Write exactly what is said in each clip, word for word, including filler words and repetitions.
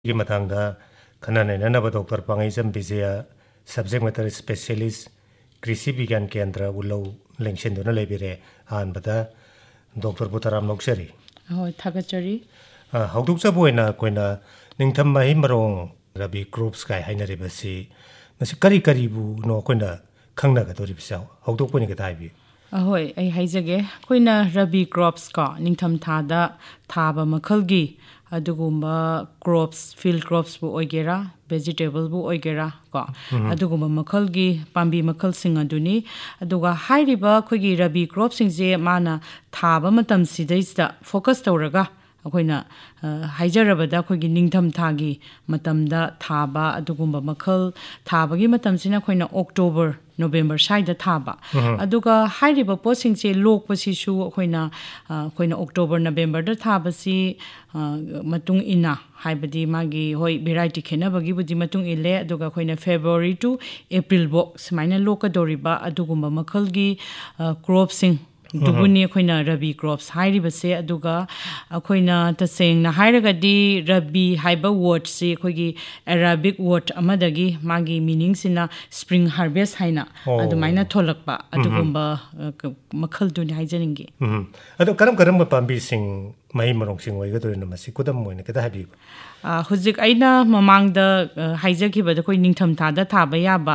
ꯒꯤ ꯃꯇꯥꯡꯗ ꯈꯟꯅ ꯅꯩꯅꯅꯕ ꯗꯣꯛꯇꯔ ꯄꯥꯡꯒꯩꯖꯝ ꯕꯤꯖꯌ ꯁꯕꯖꯦꯛ ꯃꯦꯇꯔ ꯁ꯭ꯄꯦꯁꯤꯌꯦꯂꯤꯁꯠ ꯀ꯭ꯔꯤꯁꯤ ꯕꯤꯒ꯭ꯌꯥꯟ ꯀꯦꯟꯗ꯭ꯔ ꯎꯂꯧ ꯂꯦꯡꯁꯤꯟꯗꯨꯅ ꯂꯩꯕꯤꯔꯦ ꯑꯍꯥꯟꯕꯗ ꯗꯣꯛꯇꯔꯕꯨ ꯇꯔꯥꯝ ꯅꯣꯛꯆꯔꯤ ꯍꯣꯏ ꯊꯥꯒꯠꯆꯔꯤ ꯍꯧꯗꯣꯛꯆꯕ ꯑꯣꯏꯅ ꯑꯩꯈꯣꯏꯅ ꯅꯤꯡꯊꯝ ꯃꯍꯩ ꯃꯔꯣꯡ ꯔꯕꯤ ꯀ꯭ꯔꯣꯞꯁ ꯀꯥꯏ ꯍꯥꯏꯅꯔꯤꯕꯁꯤ ꯃꯁꯤ ꯀꯔꯤ ꯀꯔꯤꯕꯨꯅꯣ ꯑꯩꯈꯣꯏꯅ ꯈꯪꯅꯒꯗꯧꯔꯤꯕꯁꯤ ꯍꯧꯗꯣꯛꯄ ꯑꯣꯏꯅ ꯈꯤꯇ ꯍꯥꯏꯕꯤꯌꯨ ꯑꯍꯣꯏ ꯑꯩ ꯍꯥꯏꯖꯒꯦ ꯑꯩꯈꯣꯏꯅ ꯔꯕꯤ ꯀ꯭ꯔꯣꯞꯁ ꯀꯣ ꯅꯤꯡꯊꯝ ꯊꯥꯗ ꯊꯥꯕ ꯃꯈꯜꯒꯤ ꯑꯗꯨꯒꯨꯝꯕ ꯀ꯭ꯔꯣꯞꯁ ꯐꯤꯜ ꯀ꯭ꯔꯣꯞꯁꯕꯨ ꯑꯣꯏꯒꯦꯔꯥ ꯚꯦꯖꯤꯇꯦꯕꯜꯕꯨ ꯑꯣꯏꯒꯦꯔꯥ ꯀꯣ ꯑꯗꯨꯒꯨꯝꯕ ꯃꯈꯜꯒꯤ ꯄꯥꯝꯕꯤ ꯃꯈꯜꯁꯤꯡ ꯑꯗꯨꯅꯤ ꯑꯗꯨꯒ ꯍꯥꯏꯔꯤꯕ ꯑꯩꯈꯣꯏꯒꯤ ꯔꯕꯤ ꯀ꯭ꯔꯣꯞꯁꯤꯡꯁꯦ ꯃꯥꯅ ꯊꯥꯕ ꯃꯇꯝꯁꯤꯗꯩꯁꯤꯗ ꯐꯣꯀꯁ ꯇꯧꯔꯒ ꯑꯩꯈꯣꯏꯅ ꯍꯥꯏꯖꯔꯕꯗ ꯑꯩꯈꯣꯏꯒꯤ ꯅꯤꯡꯊꯝ ꯊꯥꯒꯤ ꯃꯇꯝꯗ ꯊꯥꯕ ꯑꯗꯨꯒꯨꯝꯕ ꯃꯈꯜ ꯊꯥꯕꯒꯤ ꯃꯇꯝꯁꯤꯅ ꯑꯩꯈꯣꯏꯅ ꯑꯣꯛꯇꯣꯕꯔ ꯅꯣꯕꯦꯝꯕꯔ ꯁ꯭ꯋꯥꯏꯗ ꯊꯥꯕ ꯑꯗꯨꯒ ꯍꯥꯏꯔꯤꯕ ꯄꯣꯠꯁꯤꯡꯁꯦ ꯂꯣꯛꯄꯁꯤꯁꯨ ꯑꯩꯈꯣꯏꯅ ꯑꯩꯈꯣꯏꯅ ꯑꯣꯛꯇꯣꯕꯔ ꯅꯕꯦꯝꯕꯔꯗ ꯊꯥꯕꯁꯤ ꯃꯇꯨꯡ ꯏꯟꯅ ꯍꯥꯏꯕꯗꯤ ꯃꯥꯒꯤ ꯍꯣꯏ ꯚꯦꯔꯥꯏꯇꯤ ꯈꯦꯠꯅꯕꯒꯤꯕꯨꯗꯤ ꯃꯇꯨꯡ ꯏꯜꯂꯦ ꯑꯗꯨꯒ ꯑꯩꯈꯣꯏꯅ ꯐꯦꯕ꯭ꯔꯨꯋꯥꯔꯤ ꯇꯨ ꯑꯦꯄ꯭ꯔꯤꯜꯐꯥꯎ ꯁꯨꯃꯥꯏꯅ ꯂꯣꯛꯀꯗꯧꯔꯤꯕ ꯑꯗꯨꯒꯨꯝꯕ ꯃꯈꯜꯒꯤ ꯀ꯭ꯔꯣꯞꯁꯤꯡ ꯗꯨꯕꯨꯅꯤ ꯑꯩꯈꯣꯏꯅ ꯔꯕꯤ ꯀ꯭ꯔꯣꯞꯁ ꯍꯥꯏꯔꯤꯕꯁꯦ ꯑꯗꯨꯒ ꯑꯩꯈꯣꯏꯅ ꯇꯁꯦꯡꯅ ꯍꯥꯏꯔꯒꯗꯤ ꯔꯕꯤ ꯍꯥꯏꯕ ꯋꯥꯔꯗꯁꯤ ꯑꯩꯈꯣꯏꯒꯤ ꯑꯦꯔꯥꯕꯤꯛ ꯋꯥꯔꯗ ꯑꯃꯗꯒꯤ ꯃꯥꯒꯤ ꯃꯤꯅꯤꯡꯁꯤꯅ ꯁ꯭ꯄ꯭ꯔꯤꯡ ꯍꯥꯔꯚꯦꯁ ꯍꯥꯏꯅ ꯑꯗꯨꯃꯥꯏꯅ ꯊꯣꯛꯂꯛꯄ ꯑꯗꯨꯒꯨꯝꯕ ꯃꯈꯜꯗꯨꯅꯤ ꯍꯥꯏꯖꯅꯤꯡꯉꯤ ꯑꯗꯣ ꯀꯔꯝ ꯀꯔꯝꯕ ꯄꯥꯝꯕꯤꯁꯤꯡ ꯃꯍꯩ ꯃꯔꯣꯡꯁꯤꯡ ꯑꯣꯏꯒꯗꯣꯔꯤꯅꯣ ꯃꯁꯤ ꯈꯨꯗꯝ ꯑꯣꯏꯅ ꯈꯤꯇ ꯍꯥꯏꯕꯤꯌꯨ ꯍꯧꯖꯤꯛ ꯑꯩꯅ ꯃꯃꯥꯡꯗ ꯍꯥꯏꯖꯈꯤꯕꯗ ꯑꯩꯈꯣꯏ ꯅꯤꯡꯊꯝꯊꯥꯗ ꯊꯥꯕ ꯌꯥꯕ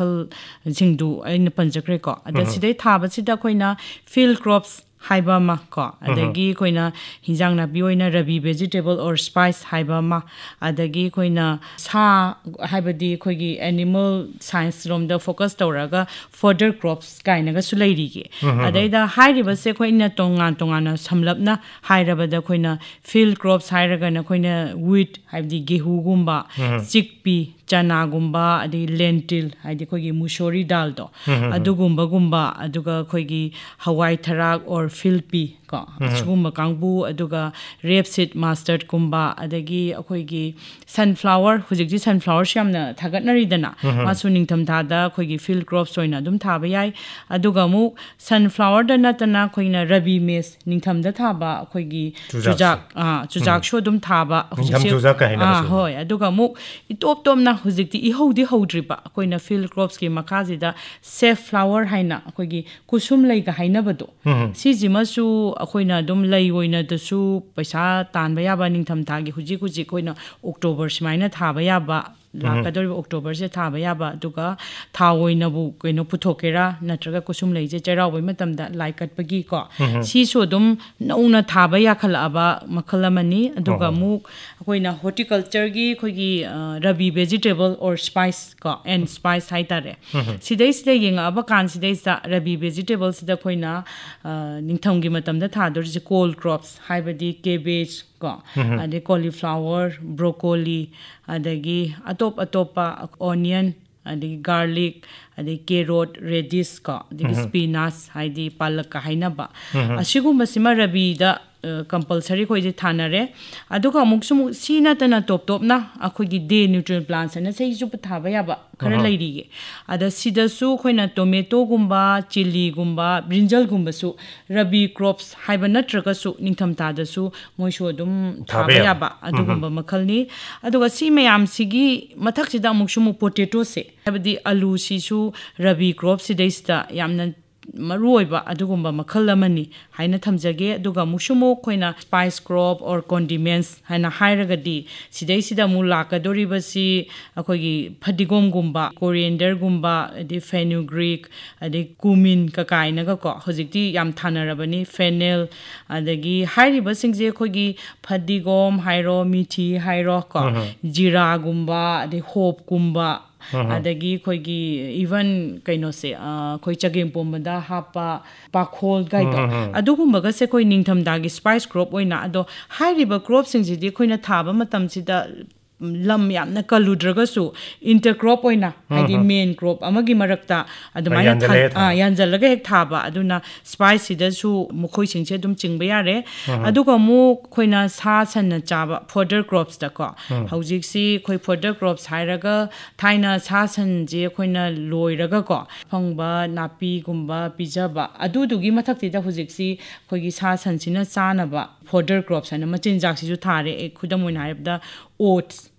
ꯃꯈꯜꯁꯤꯡꯗꯨ ꯑꯩꯅ ꯄꯟꯖꯈ꯭ꯔꯦꯀꯣ ꯑꯗ ꯁꯤꯗꯩ ꯊꯥꯕꯁꯤꯗ ꯑꯩꯈꯣꯏꯅ ꯐꯤꯜ ꯀ꯭ꯔꯣꯞꯁ ꯍꯥꯏꯕ ꯑꯃ ꯀꯣ ꯑꯗꯒꯤ ꯑꯩꯈꯣꯏꯅ ꯍꯤꯟꯖꯥꯡ ꯅꯥꯄꯤ ꯑꯣꯏꯅ ꯔꯕꯤ ꯚꯦꯖꯤꯇꯦꯕꯜ ꯑꯣꯔ ꯁ꯭ꯄꯥꯏꯁ ꯍꯥꯏꯕ ꯑꯃ ꯑꯗꯒꯤ ꯑꯩꯈꯣꯏꯅ ꯁꯥ ꯍꯥꯏꯕꯗꯤ ꯑꯩꯈꯣꯏꯒꯤ ꯑꯦꯅꯤꯃꯦꯜ ꯁꯥꯏꯟꯁꯔꯣꯝꯗ ꯐꯣꯀꯁ ꯇꯧꯔꯒ ꯐꯣꯗꯔ ꯀ꯭ꯔꯣꯞꯁ ꯀꯥꯏꯅꯒꯁꯨ ꯂꯩꯔꯤꯒꯦ ꯑꯗꯩꯗ ꯍꯥꯏꯔꯤꯕꯁꯦ ꯑꯩꯈꯣꯏꯅ ꯇꯣꯉꯥꯟ ꯇꯣꯉꯥꯟꯅ ꯁꯝꯂꯞꯅ ꯍꯥꯏꯔꯕꯗ ꯑꯩꯈꯣꯏꯅ ꯐꯤꯜ ꯀ꯭ꯔꯣꯞꯁ ꯍꯥꯏꯔꯒꯅ ꯑꯩꯈꯣꯏꯅ ꯋꯤꯠ ꯍꯥꯏꯕꯗꯤ ꯒꯦꯍꯨꯒꯨꯝꯕ ꯆꯤꯛꯄꯤ ꯆꯅꯥꯒꯨꯝꯕ ꯑꯗꯩ ꯂꯦꯟꯇꯤꯜ ꯍꯥꯏꯗꯤ ꯑꯩꯈꯣꯏꯒꯤ ꯃꯨꯁꯣꯔꯤ ꯗꯥꯜꯗꯣ ꯑꯗꯨꯒꯨꯝꯕꯒꯨꯝꯕ ꯑꯗꯨꯒ ꯑꯩꯈꯣꯏꯒꯤ ꯍꯋꯥꯏ ꯊꯔꯥꯛ ꯑꯣꯔ ꯐꯤꯜꯄꯤ ꯀꯣ ꯑꯁꯤꯒꯨꯝꯕ ꯀꯥꯡꯕꯨ ꯑꯗꯨꯒ ꯔꯦꯞꯁꯤꯠ ꯃꯥꯁꯇꯔꯠꯀꯨꯝꯕ ꯑꯗꯒꯤ ꯑꯩꯈꯣꯏꯒꯤ ꯁꯟꯐ꯭ꯂꯥꯋꯔ ꯍꯧꯖꯤꯛꯇꯤ ꯁꯟꯐ꯭ꯂꯥꯋꯔꯁꯨ ꯌꯥꯝꯅ ꯊꯥꯒꯠꯅꯔꯤꯗꯅ ꯃꯥꯁꯨ ꯅꯤꯡꯊꯝꯊꯥꯗ ꯑꯩꯈꯣꯏꯒꯤ ꯐꯤꯜ ꯀ꯭ꯔꯣꯞꯁ ꯑꯣꯏꯅ ꯑꯗꯨꯝ ꯊꯥꯕ ꯌꯥꯏ ꯑꯗꯨꯒ ꯑꯃꯨꯛ ꯁꯟꯐ꯭ꯂꯥꯋꯔꯗ ꯅꯠꯇꯅ ꯑꯩꯈꯣꯏꯅ ꯔꯕꯤ ꯃꯦꯁ ꯅꯤꯡꯊꯝꯗ ꯊꯥꯕ ꯑꯩꯈꯣꯏꯒꯤ ꯆꯨꯖꯥꯛ ꯆꯨꯖꯥꯛꯁꯨ ꯑꯗꯨꯝ ꯊꯥꯕ ꯍꯧꯖꯤꯛꯁꯦ ꯍꯣꯏ ꯑꯗꯨꯒ ꯑꯃꯨꯛ ꯏꯇꯣꯞ ꯇꯣꯞꯅ ꯍꯧꯖꯤꯛꯇꯤ ꯏꯍꯧꯗꯤ ꯍꯧꯗ꯭ꯔꯤꯕ ꯑꯩꯈꯣꯏꯅ ꯐꯤꯜ ꯀ꯭ꯔꯣꯞꯁꯀꯤ ꯃꯈꯥꯁꯤꯗ ꯁꯦꯐ ꯐ꯭ꯂꯥꯋꯔ ꯍꯥꯏꯅ ꯑꯩꯈꯣꯏꯒꯤ ꯀꯨꯁꯨꯝ ꯂꯩꯒ ꯍꯥꯏꯅꯕꯗꯣ ꯁꯤꯁꯤꯃꯁꯨ ꯑꯩꯈꯣꯏꯅ ꯑꯗꯨꯝ ꯂꯩ ꯑꯣꯏꯅꯗꯁꯨ ꯄꯩꯁꯥ ꯇꯥꯟꯕ ꯌꯥꯕ ꯅꯤꯡꯊꯝꯊꯥꯒꯤ ꯍꯧꯖꯤꯛ ꯍꯧꯖꯤꯛ ꯑꯩꯈꯣꯏꯅ ꯑꯣꯛꯇꯣꯕꯔ ꯁꯨꯃꯥꯏꯅ ꯊꯥꯕ ꯌꯥꯕ ꯂꯥꯛꯀꯗꯧꯔꯤꯕ ꯑꯣꯛꯇꯣꯕꯔꯁꯦ ꯊꯥꯕ ꯌꯥꯕ ꯑꯗꯨꯒ ꯊꯥꯎ ꯑꯣꯏꯅꯕꯨ ꯀꯩꯅꯣ ꯄꯨꯊꯣꯛꯀꯦꯔꯥ ꯅꯠꯇ꯭ꯔꯒ ꯀꯨꯁꯨꯝ ꯂꯩꯁꯦ ꯆꯩꯔꯥꯎꯕꯩ ꯃꯇꯝꯗ ꯂꯥꯏ ꯀꯠꯄꯒꯤ ꯀꯣ ꯁꯤꯁꯨ ꯑꯗꯨꯝ ꯅꯧꯅ ꯊꯥꯕ ꯌꯥꯈꯠꯂꯛꯑꯕ ꯃꯈꯜ ꯑꯃꯅꯤ ꯑꯗꯨꯒ ꯑꯃꯨꯛ ꯑꯩꯈꯣꯏꯅ ꯍꯣꯔꯇꯤꯀꯜꯆꯔꯒꯤ ꯑꯩꯈꯣꯏꯒꯤ ꯔꯕꯤ ꯚꯦꯖꯤꯇꯦꯕꯜ ꯑꯣꯔ ꯁ꯭ꯄꯥꯏꯁ ꯀꯣ ꯑꯦꯟ ꯁ꯭ꯄꯥꯏꯁ ꯍꯥꯏꯇꯥꯔꯦ ꯁꯤꯗꯩꯁꯤꯗ ꯌꯦꯡꯉꯛꯑꯕ ꯀꯥꯟꯁꯤꯗꯩꯁꯤꯗ ꯔꯕꯤ ꯚꯦꯖꯤꯇꯦꯕꯜꯁꯤꯗ ꯑꯩꯈꯣꯏꯅ ꯅꯤꯡꯊꯝꯒꯤ ꯃꯇꯝꯗ ꯊꯥꯗꯣꯔꯤꯁꯦ ꯀꯣꯜ ꯀ꯭ꯔꯣꯞꯁ ꯍꯥꯏꯕꯗꯤ ꯀꯦꯕꯦꯖ ꯀꯣ ꯑꯗꯩ ꯀꯣꯂꯤꯐ꯭ꯂꯥꯋꯔ ꯕ꯭ꯔꯣꯀꯣꯂꯤ ꯑꯗꯒꯤ ꯑꯇꯣꯞ ꯑꯇꯣꯞꯄ ꯑꯣꯅꯤꯌꯟ ꯑꯗꯒꯤ ꯒꯥꯔꯂꯤꯛ ꯑꯗꯩ ꯀꯦꯔꯣꯠ ꯔꯦꯗꯤꯁ ꯀꯣ ꯑꯗꯒꯤ ꯁ꯭ꯄꯤꯅꯥꯁ ꯍꯥꯏꯗꯤ ꯄꯥꯂꯛꯀ ꯍꯥꯏꯅꯕ ꯑꯁꯤꯒꯨꯝꯕꯁꯤꯃ ꯔꯕꯤꯗ ꯀꯝꯄꯜꯁꯔꯤ ꯑꯩꯈꯣꯏꯁꯦ ꯊꯥꯅꯔꯦ ꯑꯗꯨꯒ ꯑꯃꯨꯛꯁꯨ ꯑꯃꯨꯛ ꯁꯤ ꯅꯠꯇꯅ ꯇꯣꯞ ꯇꯣꯞꯅ ꯑꯩꯈꯣꯏꯒꯤ ꯗꯦ ꯅ꯭ꯌꯨꯇ꯭ꯔꯤꯌꯦꯟ ꯄ꯭ꯂꯥꯟꯠꯁ ꯍꯥꯏꯅ ꯆꯍꯤ ꯆꯨꯞꯄ ꯊꯥꯕ ꯌꯥꯕ ꯈꯔ ꯂꯩꯔꯤꯌꯦ ꯑꯗ ꯁꯤꯗꯁꯨ ꯑꯩꯈꯣꯏꯅ ꯇꯣꯃꯦꯇꯣꯒꯨꯝꯕ ꯆꯤꯂꯤꯒꯨꯝꯕ ꯕ꯭ꯔꯤꯟꯖꯜꯒꯨꯝꯕꯁꯨ ꯔꯕꯤ ꯀ꯭ꯔꯣꯞꯁ ꯍꯥꯏꯕ ꯅꯠꯇ꯭ꯔꯒꯁꯨ ꯅꯤꯡꯊꯝꯊꯥꯗꯁꯨ ꯃꯣꯏꯁꯨ ꯑꯗꯨꯝ ꯊꯥꯕ ꯌꯥꯕ ꯑꯗꯨꯒꯨꯝꯕ ꯃꯈꯜꯅꯤ ꯑꯗꯨꯒ ꯁꯤ ꯃꯌꯥꯝꯁꯤꯒꯤ ꯃꯊꯛꯁꯤꯗ ꯑꯃꯨꯛꯁꯨ ꯑꯃꯨꯛ ꯄꯣꯇꯦꯇꯣꯁꯦ ꯍꯥꯏꯕꯗꯤ ꯑꯂꯨꯁꯤꯁꯨ ꯔꯕꯤ ꯀ꯭ꯔꯣꯞꯁꯤꯗꯩꯁꯤꯗ ꯌꯥꯝꯅ ꯃꯔꯨ ꯑꯣꯏꯕ ꯑꯗꯨꯒꯨꯝꯕ ꯃꯈꯜ ꯑꯃꯅꯤ ꯍꯥꯏꯅ ꯊꯝꯖꯒꯦ ꯑꯗꯨꯒ ꯑꯃꯨꯛꯁꯨ ꯑꯃꯨꯛ ꯑꯩꯈꯣꯏꯅ ꯁ꯭ꯄꯥꯏꯁ ꯀ꯭ꯔꯣꯞ ꯑꯣꯔ ꯀꯣꯟꯗꯤꯃꯦꯟꯁ ꯍꯥꯏꯅ ꯍꯥꯏꯔꯒꯗꯤ ꯁꯤꯗꯩꯁꯤꯗ ꯑꯃꯨꯛ ꯂꯥꯛꯀꯗꯧꯔꯤꯕꯁꯤ ꯑꯩꯈꯣꯏꯒꯤ ꯐꯗꯤꯒꯣꯝꯒꯨꯝꯕ ꯀꯣꯔꯤꯌꯦꯟꯗꯔꯒꯨꯝꯕ ꯑꯗꯩ ꯐꯦꯅꯨꯒ꯭ꯔꯤꯛ ꯑꯗꯩ ꯀꯨꯃꯤꯟ ꯀꯀꯥꯏꯅꯒꯀꯣ ꯍꯧꯖꯤꯛꯇꯤ ꯌꯥꯝ ꯊꯥꯅꯔꯕꯅꯤ ꯐꯦꯅꯦꯜ ꯑꯗꯒꯤ ꯍꯥꯏꯔꯤꯕꯁꯤꯡꯁꯦ ꯑꯩꯈꯣꯏꯒꯤ ꯐꯗꯤꯒꯣꯝ ꯍꯥꯏꯔꯣ ꯃꯤꯊꯤ ꯍꯥꯏꯔꯣ ꯀꯣ ꯖꯤꯔꯥꯒꯨꯝꯕ ꯑꯗꯩ ꯍꯣꯞꯀꯨꯝꯕ ꯑꯗꯒꯤ ꯑꯩꯈꯣꯏꯒꯤ ꯏꯚꯟ ꯀꯩꯅꯣꯁꯦ ꯑꯩꯈꯣꯏ ꯆꯒꯦꯝꯄꯣꯝꯕꯗ ꯍꯥꯞꯄ ꯄꯥꯈꯣꯜ ꯀꯥꯏꯗꯣ ꯑꯗꯨꯒꯨꯝꯕꯒꯁꯦ ꯑꯩꯈꯣꯏ ꯅꯤꯡꯊꯝꯊꯥꯒꯤ ꯁ꯭ꯄꯥꯏꯁ ꯀ꯭ꯔꯣꯞ ꯑꯣꯏꯅ ꯑꯗꯣ ꯍꯥꯏꯔꯤꯕ ꯀ꯭ꯔꯣꯞꯁꯤꯡꯁꯤꯗꯤ ꯑꯩꯈꯣꯏꯅ ꯊꯥꯕ ꯃꯇꯝꯁꯤꯗ ꯂꯝ ꯌꯥꯝꯅ ꯀꯜꯂꯨꯗ꯭ꯔꯒꯁꯨ ꯏꯟꯇꯔꯀ꯭ꯔꯣꯞ ꯑꯣꯏꯅ ꯍꯥꯏꯗꯤ ꯃꯦꯟ ꯀ꯭ꯔꯣꯞ ꯑꯃꯒꯤ ꯃꯔꯛꯇ ꯑꯗꯨꯃꯥꯏꯅ ꯌꯥꯟꯁꯤꯜꯂꯒ ꯍꯦꯛ ꯊꯥꯕ ꯑꯗꯨꯅ ꯁ꯭ꯄꯥꯏꯁꯁꯤꯗꯁꯨ ꯃꯈꯣꯏꯁꯤꯡꯁꯦ ꯑꯗꯨꯝ ꯆꯤꯡꯕ ꯌꯥꯔꯦ ꯑꯗꯨꯒ ꯑꯃꯨꯛ ꯑꯩꯈꯣꯏꯅ ꯁꯥ ꯁꯟꯅ ꯆꯥꯕ ꯐꯣꯗꯔ ꯀ꯭ꯔꯣꯞꯁꯇꯀꯣ ꯍꯧꯖꯤꯛꯁꯤ ꯑꯩꯈꯣꯏ ꯐꯣꯗꯔ ꯀ꯭ꯔꯣꯞꯁ ꯍꯥꯏꯔꯒ ꯊꯥꯏꯅ ꯁꯥ ꯁꯟꯁꯦ ꯑꯩꯈꯣꯏꯅ ꯂꯣꯏꯔꯒꯀꯣ ꯐꯪꯕ ꯅꯥꯄꯤꯒꯨꯝꯕ ꯄꯤꯖꯕ ꯑꯗꯨꯗꯨꯒꯤ ꯃꯊꯛꯇꯨꯗ ꯍꯧꯖꯤꯛꯁꯤ ꯑꯩꯈꯣꯏꯒꯤ ꯁꯥ ꯁꯟꯁꯤꯅ ꯆꯥꯅꯕ ꯐꯣꯗꯔ ꯀ꯭ꯔꯣꯞꯁ ꯍꯥꯏꯅ ꯃꯆꯤꯟꯖꯥꯛꯁꯤꯁꯨ ꯊꯥꯔꯦ ꯈꯨꯗꯝ ꯑꯣꯏꯅ ꯍꯥꯏꯔꯕꯗ ꯑꯣꯠꯁ